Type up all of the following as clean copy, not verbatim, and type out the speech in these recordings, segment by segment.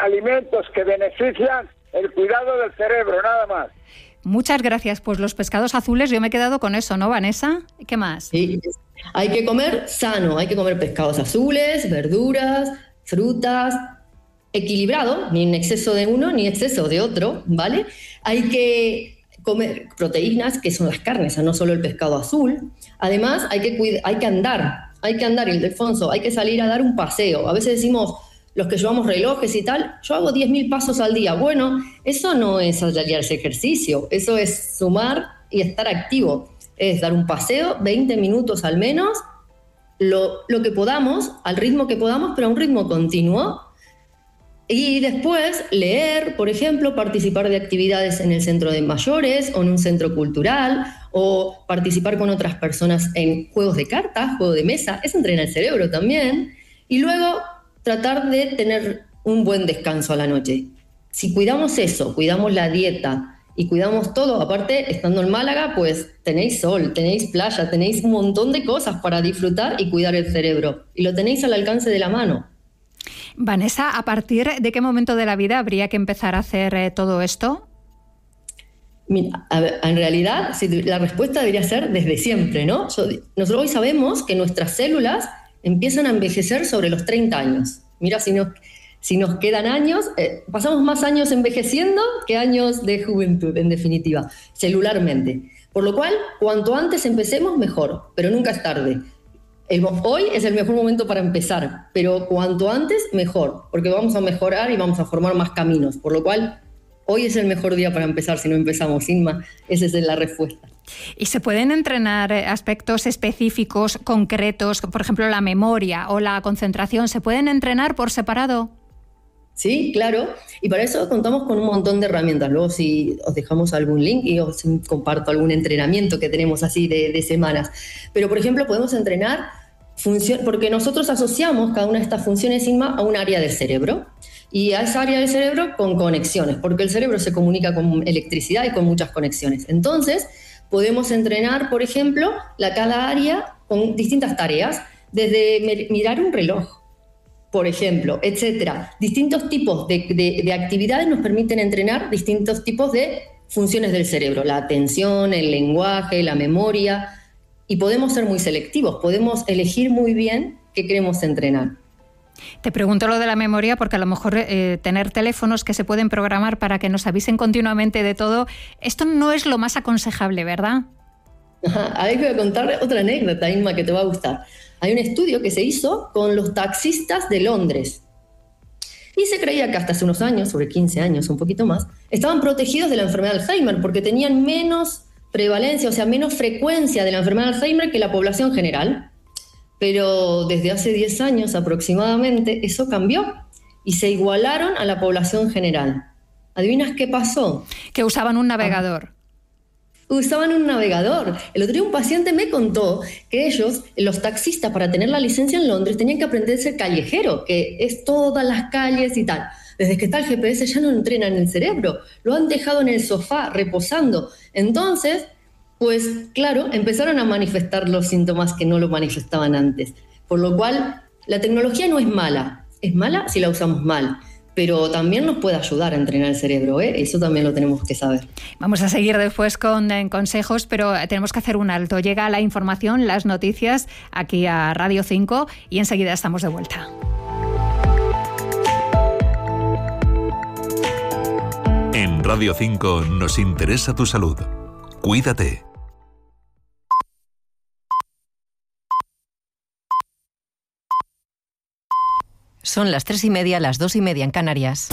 alimentos que benefician el cuidado del cerebro, nada más. Muchas gracias. Pues los pescados azules, yo me he quedado con eso, ¿no, Vanessa? ¿Qué más? Sí, hay que comer sano, hay que comer pescados azules, verduras, frutas, equilibrado, ni en exceso de uno ni en exceso de otro, ¿vale? Hay que comer proteínas, que son las carnes, no solo el pescado azul. Además, hay que andar, Ildefonso, hay que salir a dar un paseo. A veces decimos, los que llevamos relojes y tal, yo hago 10.000 pasos al día. Bueno, eso no es ese ejercicio, eso es sumar y estar activo. Es dar un paseo, 20 minutos al menos, lo que podamos, al ritmo que podamos, pero a un ritmo continuo. Y después leer, por ejemplo, participar de actividades en el centro de mayores o en un centro cultural, o participar con otras personas en juegos de cartas, juegos de mesa. Eso entrena el cerebro también. Y luego tratar de tener un buen descanso a la noche. Si cuidamos eso, cuidamos la dieta y cuidamos todo, aparte, estando en Málaga, pues tenéis sol, tenéis playa, tenéis un montón de cosas para disfrutar y cuidar el cerebro. Y lo tenéis al alcance de la mano. Vanessa, ¿a partir de qué momento de la vida habría que empezar a hacer todo esto? Mira, a ver, en realidad, la respuesta debería ser desde siempre, ¿no? Nosotros hoy sabemos que nuestras células empiezan a envejecer sobre los 30 años. Mira, si nos quedan años, pasamos más años envejeciendo que años de juventud, en definitiva, celularmente. Por lo cual, cuanto antes empecemos, mejor, pero nunca es tarde. Hoy es el mejor momento para empezar, pero cuanto antes, mejor, porque vamos a mejorar y vamos a formar más caminos. Por lo cual, hoy es el mejor día para empezar si no empezamos, Inma. Esa es la respuesta. ¿Y se pueden entrenar aspectos específicos, concretos, por ejemplo, la memoria o la concentración? ¿Se pueden entrenar por separado? Sí, claro. Y para eso contamos con un montón de herramientas. Luego, si os dejamos algún link y os comparto algún entrenamiento que tenemos así de semanas. Pero, por ejemplo, podemos entrenar porque nosotros asociamos cada una de estas funciones, Inma, a un área del cerebro. Y a esa área del cerebro con conexiones, porque el cerebro se comunica con electricidad y con muchas conexiones. Entonces, podemos entrenar, por ejemplo, cada área con distintas tareas, desde mirar un reloj, por ejemplo, etcétera. Distintos tipos de actividades nos permiten entrenar distintos tipos de funciones del cerebro, la atención, el lenguaje, la memoria, y podemos ser muy selectivos, podemos elegir muy bien qué queremos entrenar. Te pregunto lo de la memoria porque a lo mejor tener teléfonos que se pueden programar para que nos avisen continuamente de todo, esto no es lo más aconsejable, ¿verdad? Hay que contar otra anécdota, Inma, que te va a gustar. Hay un estudio que se hizo con los taxistas de Londres y se creía que hasta hace unos años, sobre 15 años, un poquito más, estaban protegidos de la enfermedad de Alzheimer porque tenían menos prevalencia, o sea, menos frecuencia de la enfermedad de Alzheimer que la población general. Pero desde hace 10 años aproximadamente eso cambió y se igualaron a la población general. ¿Adivinas qué pasó? Que usaban un navegador. Usaban un navegador. El otro día un paciente me contó que ellos, los taxistas, para tener la licencia en Londres, tenían que aprender a ser callejero, que es todas las calles y tal. Desde que está el GPS ya no entrenan el cerebro, lo han dejado en el sofá, reposando. Entonces, pues claro, empezaron a manifestar los síntomas que no lo manifestaban antes. Por lo cual, la tecnología no es mala si la usamos mal, pero también nos puede ayudar a entrenar el cerebro, ¿eh? Eso también lo tenemos que saber. Vamos a seguir después con consejos, pero tenemos que hacer un alto. Llega la información, las noticias aquí a Radio 5 y enseguida estamos de vuelta. En Radio 5 nos interesa tu salud. Cuídate. Son las 3:30, las 2:30 en Canarias.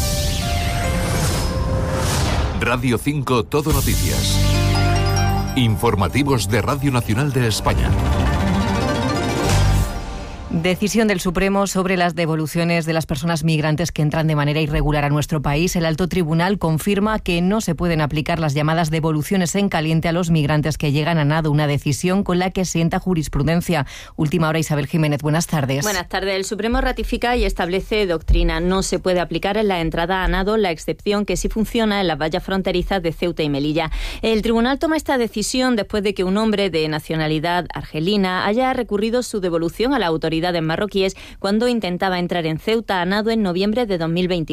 Radio 5 Todo Noticias. Informativos de Radio Nacional de España. Decisión del Supremo sobre las devoluciones de las personas migrantes que entran de manera irregular a nuestro país. El Alto Tribunal confirma que no se pueden aplicar las llamadas devoluciones en caliente a los migrantes que llegan a nado, una decisión con la que sienta jurisprudencia. Última hora, Isabel Jiménez, buenas tardes. Buenas tardes. El Supremo ratifica y establece doctrina. No se puede aplicar en la entrada a nado la excepción que sí funciona en las vallas fronterizas de Ceuta y Melilla. El Tribunal toma esta decisión después de que un hombre de nacionalidad argelina haya recurrido su devolución a la autoridad de marroquíes cuando intentaba entrar en Ceuta a nado en noviembre de 2020.